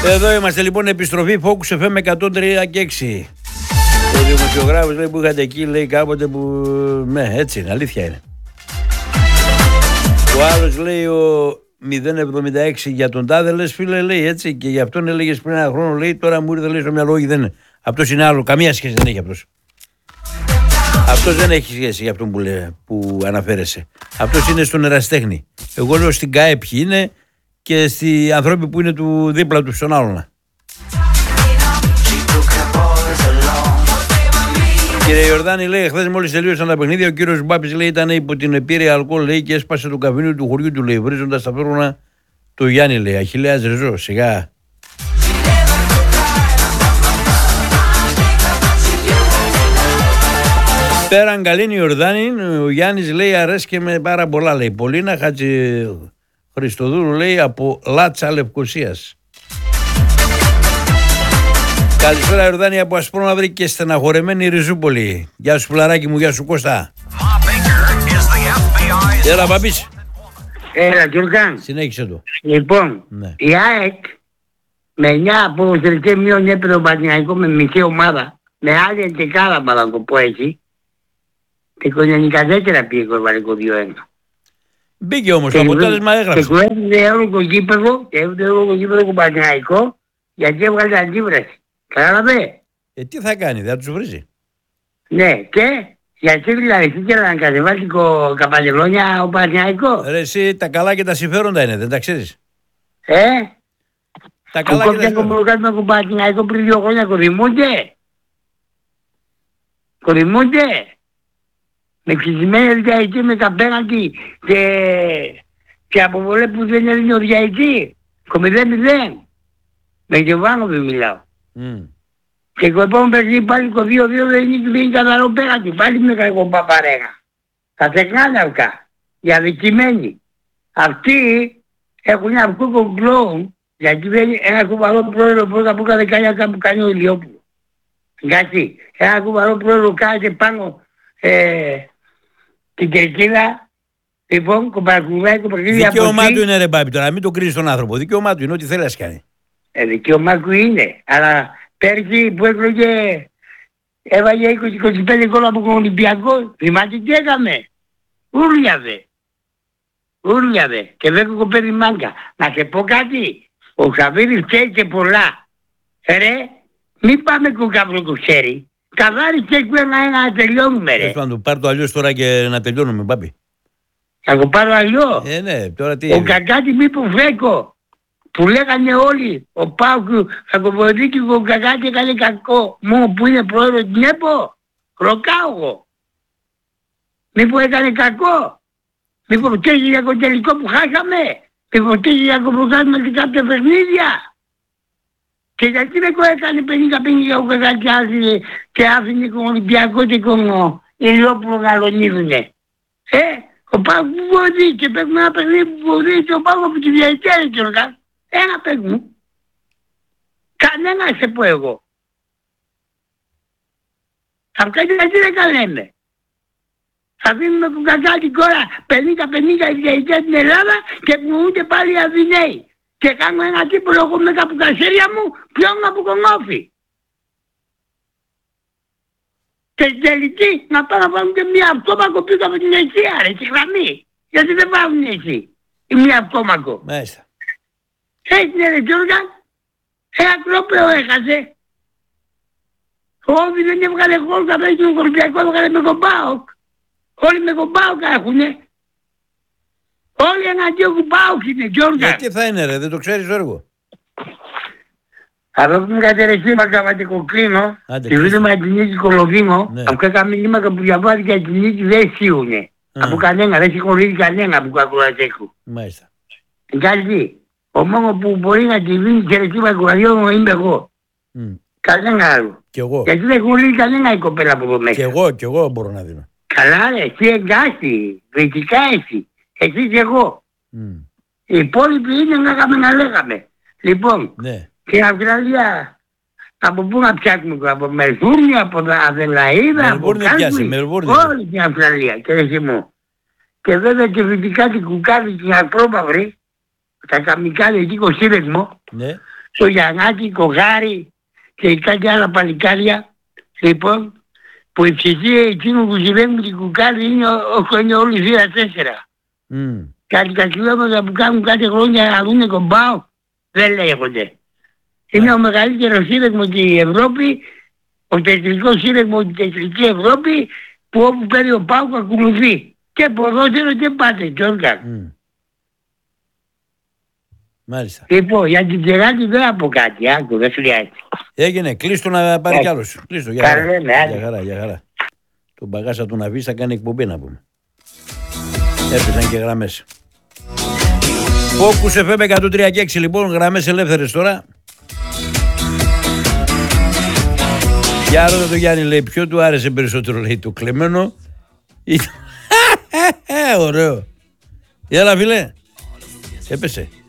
Εδώ είμαστε λοιπόν, επιστροφή Focus FM 103 και 6. Ο δημοσιογράφος λέει που είχατε εκεί, λέει κάποτε που... Ναι, έτσι είναι, αλήθεια είναι. Ο άλλος λέει ο 076 για τον τάδε, λες φίλε, λέει έτσι, και για αυτόν έλεγες πριν ένα χρόνο, λέει, τώρα μου ήρθε, λέει, στο μυαλό, όχι δεν είναι. Αυτός είναι άλλο, καμία σχέση δεν έχει αυτός. Αυτός δεν έχει σχέση για αυτόν που αναφέρεσαι. Αυτός είναι στον ερασιτέχνη. Εγώ λέω στην ΚΑΕ ποιοι είναι και στη ανθρώποι που είναι του δίπλα του στον άλλον. Κύριε Ιορδάνη, λέει, χθες μόλις τελείωσαν τα παιχνίδια, ο κύριος Μπάπης, λέει, ήταν υπό την επίρρεια αλκοόλ, λέει, και έσπασε το καφενείο του χωριού του, λέει, βρίζοντας τα φέρουνα του Γιάννη, λέει. Αχιλλέας Ρεζό, σιγά. Πέραν καλήν Ιορδάνη, ο Γιάννης, λέει, αρέσκε με πάρα πολλά, λέει. Πολίνα Χατζη Χριστοδούλου, λέει, από Λάτσα Λευκωσίας. Καλησπέρα Ιορδάνη από Ασπρόμαυρη και στεναχωρεμένη Ριζούπολη. Γεια σου πουλαράκι μου, γεια σου Κώστα. Έλα Μπαμπής. Έλα Γιώργαν. Συνέχισε το. Λοιπόν, ναι. Η ΑΕΚ με 9 ποδοσφαιρικές μείον έπαιρνε ο Παναθηναϊκός με μισή ομάδα. Με άλλη εντεκάδα να το πω έτσι. Και 94 πήγε το Βαρικό 2-1. Μπήκε όμως το αποτέλεσμα, έγραψε. Και κουέφτηκε όλο το γήπεδο του Παναθηναϊκό γιατί έβγαλε αντίβραση. Κατάλαβε. Τι θα κάνει, δεν θα τους βρίζει. Ναι, και γιατί δηλαδή ήθελα να κατεβάσει καπανελόνια ο Παναθηναϊκός. Ρε εσύ, τα καλά και τα συμφέροντα είναι, δεν τα ξέρεις. Τα καλά και τα συμφέροντα. Με τον Παναθηναϊκό πριν 2 χρόνια κορυμούνται. Με ξυσμένη διαητή, με τα πέναντι και αποβολές που δεν έδινε ο διαητή. 0-0. Με Γιωβάνοβι μιλάω. Και το επόμενο παιχνίδι πάλι το 2-2 δεν είναι καθαρό πέναντι. Πάλι με κακό παπαρέγα. Θα τεκνάνε αυτά. Οι αδικημένοι. Αυτοί έχουν αυτό το κλόουν. Γιατί δεν ένα κουβαρό πρόεδρο πρώτα που έκανε κάτι που κάνει ο Ηλιόπουλο. Γιατί ένα κουβαρό πρόεδρο κάθεται πάνω την κερκίδα. Λοιπόν, κομπαρκουδάει το παιχνίδι. Δικαίωμά του είναι ρε Μπάμπη τώρα, μην το κρίνεις τον άνθρωπο. Δικαίωμά του είναι, ό,τι θέλει να κάνει. Δικαίωμά του είναι, αλλά πέρσι που έκλογε έβαγε 20-25 γκολ από τον Ολυμπιακό. Θυμάται τι έκαμε. Ούρλιαδε. Και δεν κοπέρει μάγκα. Να σε πω κάτι. Ο Ξαβίδης ξέρει και πολλά. Ρε, μην πάμε κουκάβρο το ξέρει. Καβάρι ξέρει που να τελειώνουμε ρε. Πάρ' το αλλιώς τώρα και να τελειώνουμε Μπάμπη. Θα το πάρω αλλιώς. Ναι, τώρα τι. Ο Κακάτη μήπως φέκω. Που λέγανε όλοι, ο Πάουκ θα το βοηθήσει και ο Κακάτη έκανε κακό. Μόνο που είναι πρόεδρος την ΕΠΟ. Ρωτάω εγώ. Μήπως έκανε κακό. Μήπως τέχει για το τελικό που χάσαμε. Μήπως τέχει για το που χάσαμε και κάποια παιχνίδια. Και γιατί δεν το έκανε 50-50 ο Κακάτη και άφηνε τον Ολυμπιακό και τον Ηλιόπουλο να λονίδουνε. Ο Πάουκ που βοηθήσει και παίρνει ένα παιχνίδι που βοηθήσει ο Πάουκ από τη διαιτησία και όλα. Ένα παιδί. Κανένα σε πω εγώ. Αυτά γιατί δεν τα λέμε. Θα δίνουμε που Κακάτη τώρα 50-50 διαιτησία στην Ελλάδα και κουνούνται πάλι οι Αθηναίοι. Και κάνω ένα τύπο εγώ με τα πουκασέρια μου πιώνω από κομμόφι. Και στην τελική να πάω να βάλουν και μία αυτόμακο πίσω από την αιστεία ρε, στη γραμμή. Γιατί δεν βάλουν εσύ η μία αυτόμακο. Μάλιστα. Έτσι ρε Γιώργα, ένα τρόπαιο έχασε. Ο Όβι δεν έβγαλε γόλ, θα παίξει τον Ολυμπιακό, έβγαλε με τον ΠΑΟΚ. Όλοι με τον ΠΑΟΚ έχουνε. Όλοι εναντίον του ΠΑΟΚ είναι Γιώργα. Γιατί θα είναι ρε, δεν το ξέρεις το έργο. Αυτό που μου κατερεχεί μακαβατικό κλείνω, τη βίντεμα την νίκη Κολοβίνο, από κάποια μηνύματα που διαβάζει την νίκη δεν σίγουνε. Από κανένα, δεν συγχωρεί κανένα που κακουρατέχου. Μάλιστα. Γιατί, ο μόνο που μπορεί να τη δίνει και ρεκή μακουραδιό είμαι εγώ. Κανένα άλλο. Κι εγώ. Γιατί δεν χωρίζει κανένα η κοπέλα από εδώ μέσα. Κι εγώ μπορώ να δίνω. Καλά ρε, εσύ εντάξει, κριτικά εσύ. Εσύ και εγώ. Οι υπόλοιποι είναι να λέγαμε. Λοιπόν, στην Αυστραλία από πού να ψάχνουμε, από Μελβούρνη, από Αδελαΐδα, από Κάλπη, όλη την Αυστραλία και εσύ μου. Και βέβαια και δυτικά την Κουκάδη, την Ασπρόμαυρη, τα καμικάδια εκεί κοσύρεσμο, στο Γιαννάκη, Κογάρη και κάτι άλλα παλικάρια. Λοιπόν, που η ψυχή εκείνου που ζηλεύουν την κουκάρη είναι όλοι 2-4. Κάτι τα χιλιόμετρα που κάνουν κάτι χρόνια να δούνε κομπάω δεν λέγονται. Είναι ο μεγαλύτερος σύρεγμος στην Ευρώπη, ο τεχνικός σύρεγμος στην τεχνική Ευρώπη, που όπου παίρνει ο ΠΑΟΚ ακολουθεί. Και ποδόσφαιρο και πάτε, Γιώργα. Μάλιστα. Λοιπόν, για την Κεράκη δεν θα πω κάτι, άκου, δεν χρειάζεται. Έγινε, κλείστο να πάρει κι άλλος. Κλείστο, για χαρά. Καλέ, Για χαρά, για χαρά. Τον μπαγάσα του να βγει θα κάνει εκπομπή να πούμε. Έπεσαν και γραμμές. Focus FM 103 και 6 λοιπόν, γραμμές ελεύθερες τώρα. Για ρώτα το Γιάννη, λέει, ποιο του άρεσε περισσότερο, λέει, το κλεμμένο ή το... Ωραίο. Έλα φίλε. Έπεσε.